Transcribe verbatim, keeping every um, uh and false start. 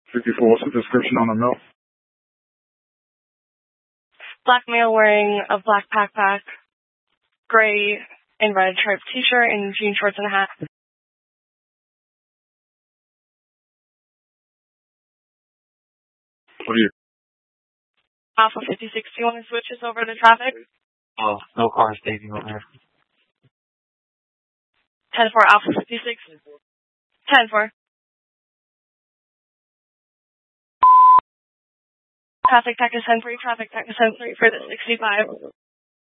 fifty-four, what's the description on the mill? Black male wearing a black backpack, gray and red striped t-shirt, and jean shorts and a hat. What are you? Alpha fifty-six, do you want to switch us over to traffic? Oh, no car staging over there. ten four, Alpha fifty-six. ten four. Traffic tech is ten three, traffic tech is ten three for the sixty-five.